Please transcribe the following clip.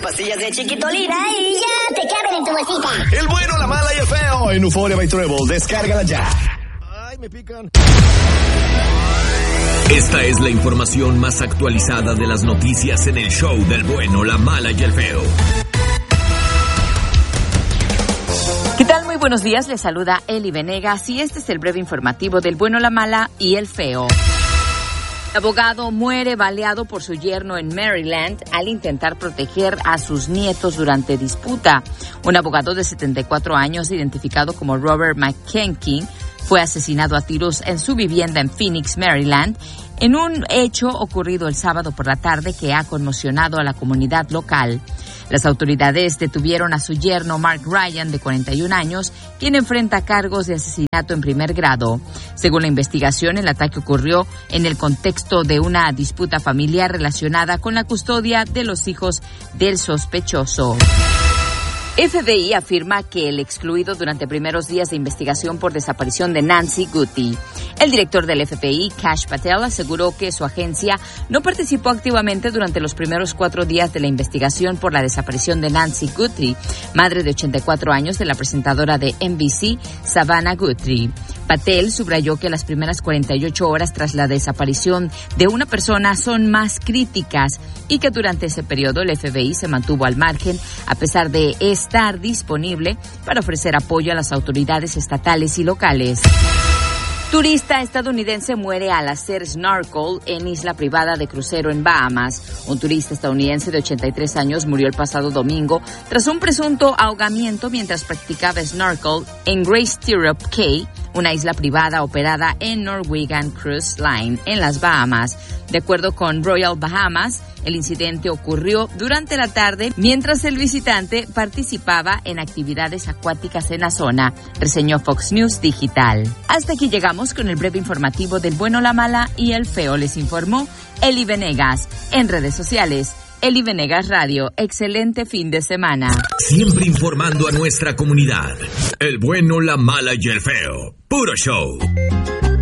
pastillas de Chiquitolina y ya te caben en tu bolsita. El bueno, la mala y el feo en Euphoria by Treble. Descárgala ya. Ay, me pican. Esta es la información más actualizada de las noticias en el show del bueno, la mala y el feo. ¿Qué tal? Muy buenos días, les saluda Eli Venegas y este es el breve informativo del bueno, la mala y el feo. El abogado muere baleado por su yerno en Maryland al intentar proteger a sus nietos durante disputa. Un abogado de 74 años, identificado como Robert McKenkin, fue asesinado a tiros en su vivienda en Phoenix, Maryland, en un hecho ocurrido el sábado por la tarde que ha conmocionado a la comunidad local. Las autoridades detuvieron a su yerno Mark Ryan, de 41 años, quien enfrenta cargos de asesinato en primer grado. Según la investigación, el ataque ocurrió en el contexto de una disputa familiar relacionada con la custodia de los hijos del sospechoso. FBI afirma que el excluido durante primeros días de investigación por desaparición de Nancy Guthi. El director del FBI, Kash Patel, aseguró que su agencia no participó activamente durante los primeros 4 días de la investigación por la desaparición de Nancy Guthi, madre de 84 años de la presentadora de NBC, Savannah Guthrie. Patel subrayó que las primeras 48 horas tras la desaparición de una persona son más críticas y que durante ese periodo el FBI se mantuvo al margen a pesar de estar disponible para ofrecer apoyo a las autoridades estatales y locales. Turista estadounidense muere al hacer snorkel en isla privada de crucero en Bahamas. Un turista estadounidense de 83 años murió el pasado domingo tras un presunto ahogamiento mientras practicaba snorkel en Great Stirrup Cay, una isla privada operada en Norwegian Cruise Line en las Bahamas. De acuerdo con Royal Bahamas, el incidente ocurrió durante la tarde mientras el visitante participaba en actividades acuáticas en la zona, reseñó Fox News Digital. Hasta aquí llegamos con el breve informativo del bueno, la mala y el feo. Les informó Eli Venegas. En redes sociales, Eli Venegas Radio. Excelente fin de semana. Siempre informando a nuestra comunidad. El bueno, la mala y el feo. Puro show.